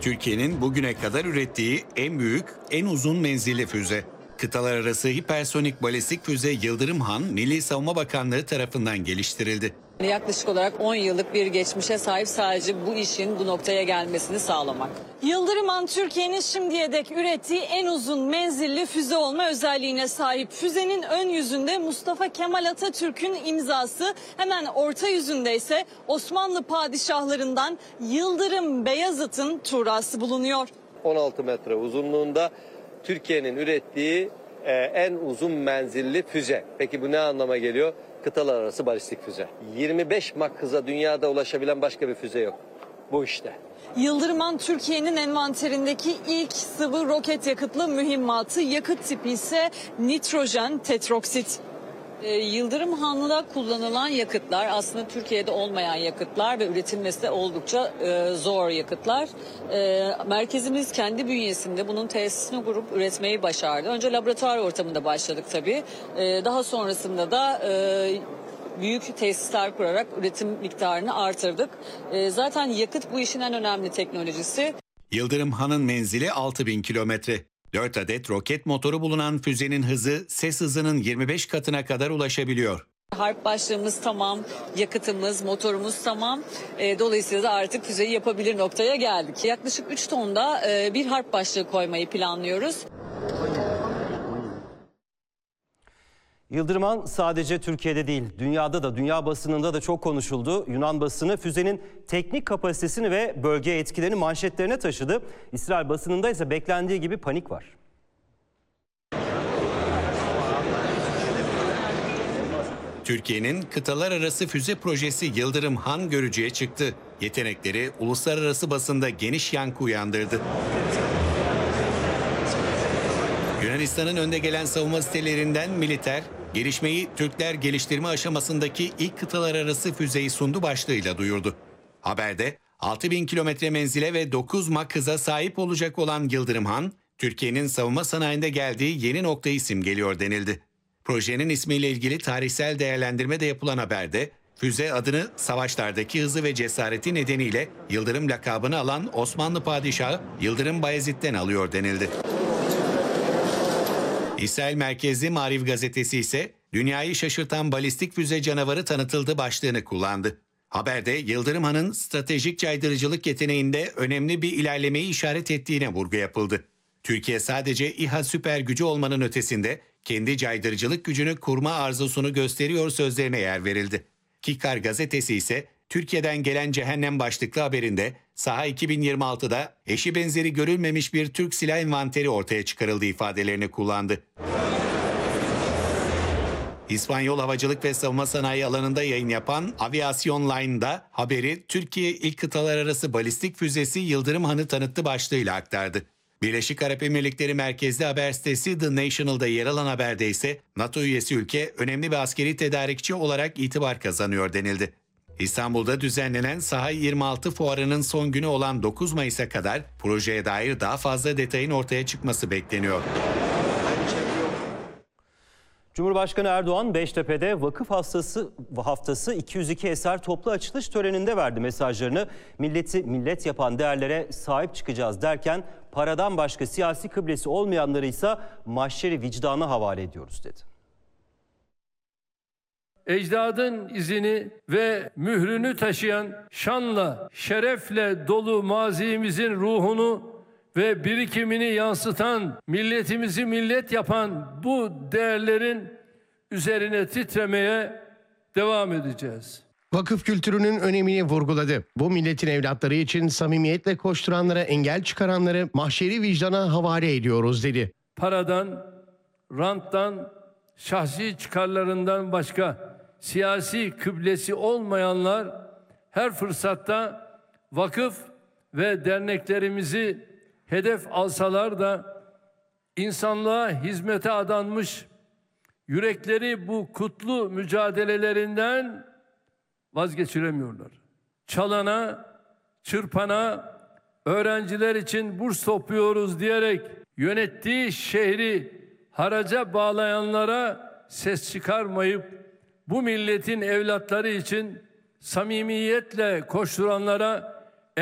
Türkiye'nin bugüne kadar ürettiği en büyük, en uzun menzilli füze. Kıtalar arası hipersonik balistik füze Yıldırım Han, Milli Savunma Bakanlığı tarafından geliştirildi. Yaklaşık olarak 10 yıllık bir geçmişe sahip, sadece bu işin bu noktaya gelmesini sağlamak. Yıldırım Han, Türkiye'nin şimdiye dek ürettiği en uzun menzilli füze olma özelliğine sahip. Füzenin ön yüzünde Mustafa Kemal Atatürk'ün imzası, hemen orta yüzünde ise Osmanlı padişahlarından Yıldırım Beyazıt'ın tuğrası bulunuyor. 16 metre uzunluğunda Türkiye'nin ürettiği en uzun menzilli füze. Peki bu ne anlama geliyor? Kıtalar arası balistik füze. 25 Mach hıza dünyada ulaşabilen başka bir füze yok. Bu işte. Yıldırım Han, Türkiye'nin envanterindeki ilk sıvı roket yakıtlı mühimmatı. Yakıt tipi ise nitrojen tetroksit. Yıldırım Han'da kullanılan yakıtlar aslında Türkiye'de olmayan yakıtlar ve üretilmesi de oldukça zor yakıtlar. Merkezimiz kendi bünyesinde bunun tesisini kurup üretmeyi başardı. Önce laboratuvar ortamında başladık tabii. Daha sonrasında da büyük tesisler kurarak üretim miktarını artırdık. Zaten yakıt bu işin en önemli teknolojisi. Yıldırım Han'ın menzili 6000 kilometre. 4 adet roket motoru bulunan füzenin hızı ses hızının 25 katına kadar ulaşabiliyor. Harp başlığımız tamam, yakıtımız, motorumuz tamam. Dolayısıyla da artık füzeyi yapabilir noktaya geldik. Yaklaşık 3 tonda bir harp başlığı koymayı planlıyoruz. Yıldırım Han sadece Türkiye'de değil, dünyada da, dünya basınında da çok konuşuldu. Yunan basını füzenin teknik kapasitesini ve bölge etkilerini manşetlerine taşıdı. İsrail basınında ise beklendiği gibi panik var. Türkiye'nin kıtalar arası füze projesi Yıldırım Han görücüye çıktı. Yetenekleri uluslararası basında geniş yankı uyandırdı. Yunanistan'ın önde gelen savunma sitelerinden Militer, gelişmeyi Türkler geliştirme aşamasındaki ilk kıtalar arası füzeyi sundu başlığıyla duyurdu. Haberde 6000 kilometre menzile ve 9 Mach hıza sahip olacak olan Yıldırım Han, Türkiye'nin savunma sanayinde geldiği yeni noktayı simgeliyor denildi. Projenin ismiyle ilgili tarihsel değerlendirme de yapılan haberde, füze adını savaşlardaki hızı ve cesareti nedeniyle Yıldırım lakabını alan Osmanlı padişahı Yıldırım Bayezid'den alıyor denildi. İsrail merkezli Maariv gazetesi ise dünyayı şaşırtan balistik füze canavarı tanıtıldı başlığını kullandı. Haberde Yıldırım Han'ın stratejik caydırıcılık yeteneğinde önemli bir ilerlemeyi işaret ettiğine vurgu yapıldı. Türkiye sadece İHA süper gücü olmanın ötesinde kendi caydırıcılık gücünü kurma arzusunu gösteriyor sözlerine yer verildi. Kikar gazetesi ise Türkiye'den gelen cehennem başlıklı haberinde saha 2026'da eşi benzeri görülmemiş bir Türk silah envanteri ortaya çıkarıldığı ifadelerini kullandı. İspanyol havacılık ve savunma sanayi alanında yayın yapan Aviation Line'da haberi Türkiye ilk kıtalar arası balistik füzesi Yıldırım Han'ı tanıttı başlığıyla aktardı. Birleşik Arap Emirlikleri merkezli haber sitesi The National'da yer alan haberde ise NATO üyesi ülke önemli bir askeri tedarikçi olarak itibar kazanıyor denildi. İstanbul'da düzenlenen Saha 26 fuarının son günü olan 9 Mayıs'a kadar projeye dair daha fazla detayın ortaya çıkması bekleniyor. Cumhurbaşkanı Erdoğan Beştepe'de Vakıf Haftası 202 eser toplu açılış töreninde verdi mesajlarını. Milleti millet yapan değerlere sahip çıkacağız derken paradan başka siyasi kıblesi olmayanları ise mahşeri vicdana havale ediyoruz dedi. Ecdadın izini ve mührünü taşıyan şanla, şerefle dolu mazimizin ruhunu ve birikimini yansıtan, milletimizi millet yapan bu değerlerin üzerine titremeye devam edeceğiz. Vakıf kültürünün önemini vurguladı. Bu milletin evlatları için samimiyetle koşturanlara engel çıkaranları mahşeri vicdana havale ediyoruz dedi. Paradan, ranttan, şahsi çıkarlarından başka siyasi kıblesi olmayanlar her fırsatta vakıf ve derneklerimizi hedef alsalar da insanlığa hizmete adanmış, yürekleri bu kutlu mücadelelerinden vazgeçiremiyorlar. Çalana, çırpana, öğrenciler için burs topluyoruz diyerek yönettiği şehri haraca bağlayanlara ses çıkarmayıp bu milletin evlatları için samimiyetle koşturanlara